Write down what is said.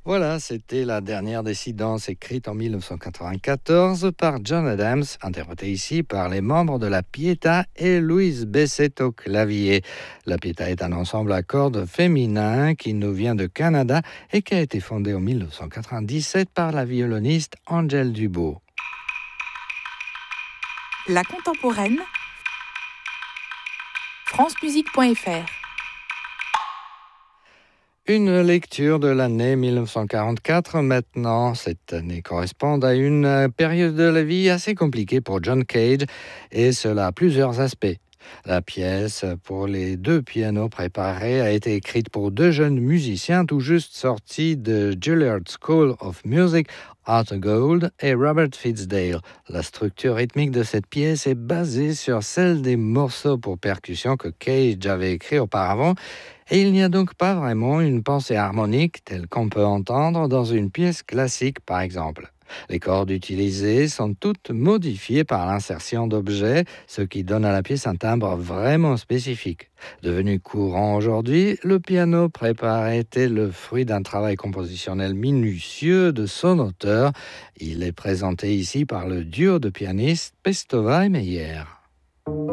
Voilà, c'était la dernière des six danses écrite en 1994 par John Adams, interprétée ici par les membres de la Pietà et Louise Bessette au clavier. La Pietà est un ensemble à cordes féminin qui nous vient de Canada et qui a été fondé en 1997 par la violoniste Angèle Dubois. La contemporaine, francemusique.fr. Une lecture de l'année 1944 maintenant. Cette année correspond à une période de la vie assez compliquée pour John Cage et cela a plusieurs aspects. La pièce pour les deux pianos préparés a été écrite pour deux jeunes musiciens tout juste sortis de Juilliard School of Music, Arthur Gold et Robert Fitzdale. La structure rythmique de cette pièce est basée sur celle des morceaux pour percussion que Cage avait écrits auparavant et il n'y a donc pas vraiment une pensée harmonique telle qu'on peut entendre dans une pièce classique par exemple. Les cordes utilisées sont toutes modifiées par l'insertion d'objets, ce qui donne à la pièce un timbre vraiment spécifique. Devenu courant aujourd'hui, le piano préparé était le fruit d'un travail compositionnel minutieux de son auteur. Il est présenté ici par le duo de pianistes Pestova et Meyer.